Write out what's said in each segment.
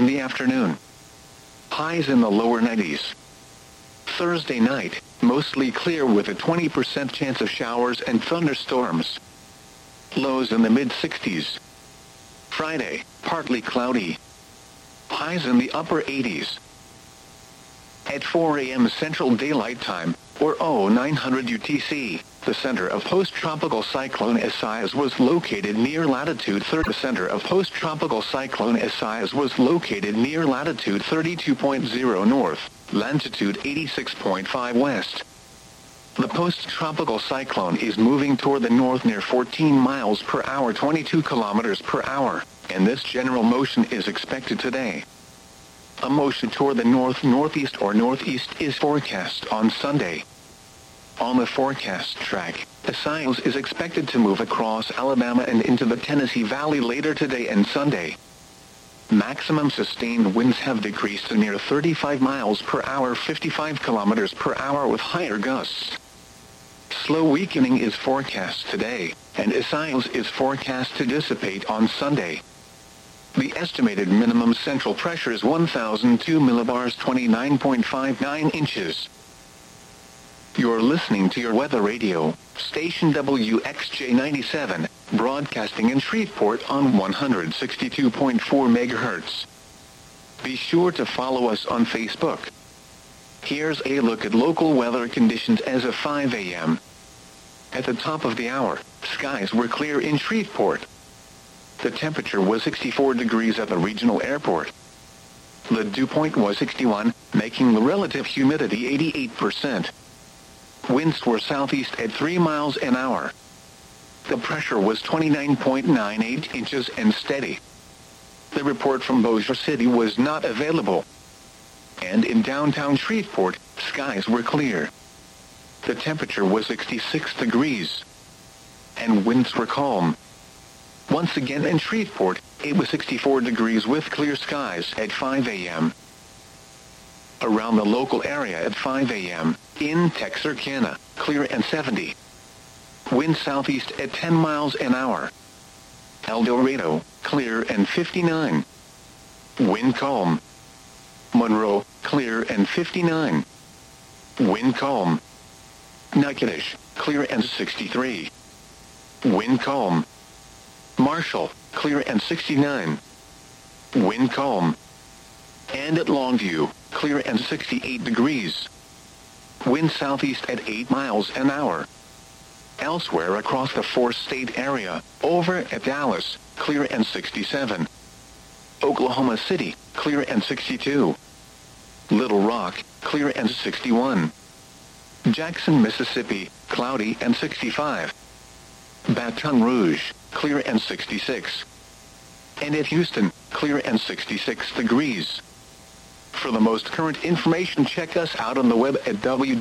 the afternoon. Highs in the lower 90s. Thursday night, mostly clear with a 20% chance of showers and thunderstorms. Lows in the mid-60s. Friday, partly cloudy. Highs in the upper 80s. At 4 a.m. Central Daylight Time, or 0900 UTC, the center of post-tropical cyclone Isaias was located near latitude 30. The center of post-tropical cyclone Isaias was located near latitude 32.0 north, longitude 86.5 west. The post-tropical cyclone is moving toward the north near 14 miles per hour 22 kilometers per hour, and this general motion is expected today. A motion toward the north-northeast or northeast is forecast on Sunday. On the forecast track, Isaias is expected to move across Alabama and into the Tennessee Valley later today and Sunday. Maximum sustained winds have decreased to near 35 miles per hour 55 kilometers per hour with higher gusts. Slow weakening is forecast today, and Isaias is forecast to dissipate on Sunday. The estimated minimum central pressure is 1,002 millibars 29.59 inches. You're listening to your weather radio, station WXJ97, broadcasting in Shreveport on 162.4 megahertz. Be sure to follow us on Facebook. Here's a look at local weather conditions as of 5 a.m. At the top of the hour, skies were clear in Shreveport. The temperature was 64 degrees at the regional airport. The dew point was 61, making the relative humidity 88%. Winds were southeast at 3 miles an hour. The pressure was 29.98 inches and steady. The report from Bossier City was not available. And in downtown Shreveport, skies were clear. The temperature was 66 degrees. And winds were calm. Once again in Shreveport, it was 64 degrees with clear skies at 5 a.m. Around the local area at 5 a.m., in Texarkana, clear and 70. Wind southeast at 10 miles an hour. El Dorado, clear and 59. Wind calm. Monroe, clear and 59. Wind calm. Natchitoches, clear and 63. Wind calm. Marshall, clear and 69. Wind calm. And at Longview, clear and 68 degrees. Wind southeast at 8 miles an hour. Elsewhere across the four-state area, over at Dallas, clear and 67. Oklahoma City, clear and 62. Little Rock, clear and 61. Jackson, Mississippi, cloudy and 65. Baton Rouge, clear and 66. And at Houston, clear and 66 degrees. For the most current information, check us out on the web at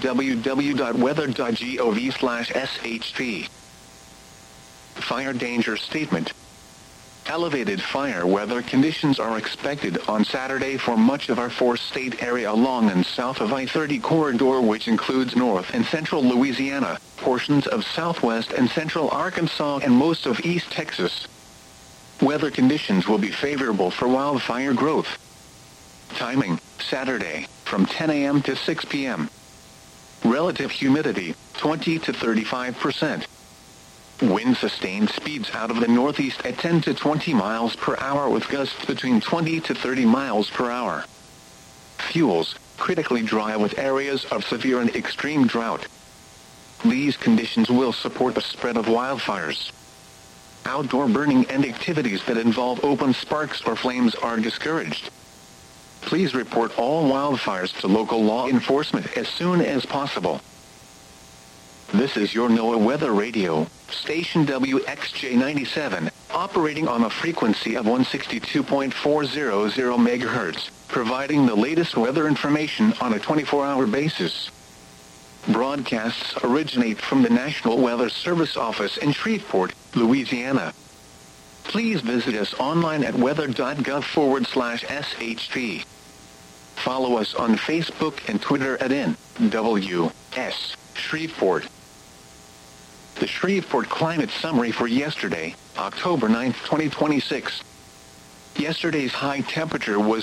www.weather.gov/SHP. Fire danger statement. Elevated fire weather conditions are expected on Saturday for much of our four-state area along and south of I-30 corridor, which includes north and central Louisiana, portions of southwest and central Arkansas, and most of East Texas. Weather conditions will be favorable for wildfire growth. Timing, Saturday, from 10 a.m. to 6 p.m. Relative humidity, 20 to 35%. Wind sustained speeds out of the northeast at 10 to 20 miles per hour with gusts between 20 to 30 miles per hour. Fuels, critically dry with areas of severe and extreme drought. These conditions will support the spread of wildfires. Outdoor burning and activities that involve open sparks or flames are discouraged. Please report all wildfires to local law enforcement as soon as possible. This is your NOAA Weather Radio, station WXJ97, operating on a frequency of 162.400 MHz, providing the latest weather information on a 24-hour basis. Broadcasts originate from the National Weather Service office in Shreveport, Louisiana. Please visit us online at weather.gov/SHP. Follow us on Facebook and Twitter at NWS Shreveport. The Shreveport Climate Summary for yesterday, October 9, 2026. Yesterday's high temperature was